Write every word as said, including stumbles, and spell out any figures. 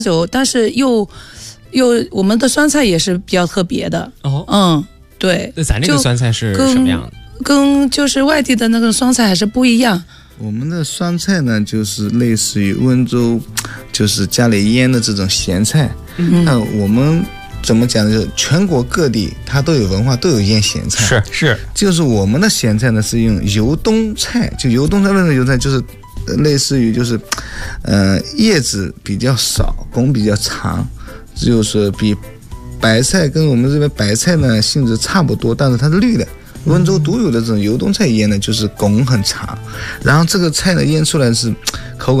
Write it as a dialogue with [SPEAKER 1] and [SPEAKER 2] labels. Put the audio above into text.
[SPEAKER 1] 酒，但是又又我们的酸菜也是比较特别的。
[SPEAKER 2] 哦，
[SPEAKER 1] 嗯，对。
[SPEAKER 2] 那咱这个酸菜是什么样的？
[SPEAKER 1] 跟就是外地的那个酸菜还是不一样。
[SPEAKER 3] 我们的酸菜呢，就是类似于温州，就是家里腌的这种咸菜。嗯，那我们怎么讲呢？就是全国各地它都有文化，都有腌咸菜。
[SPEAKER 2] 是是，
[SPEAKER 3] 就是我们的咸菜呢是用油冬菜，就油冬菜为什么油菜就是。类似于就是，呃，叶子比较少，拱比较长，就是比白菜跟我们这边白菜呢性质差不多，但是它是绿的。温州独有的这种油冬菜腌呢，就是拱很长，然后这个菜呢腌出来是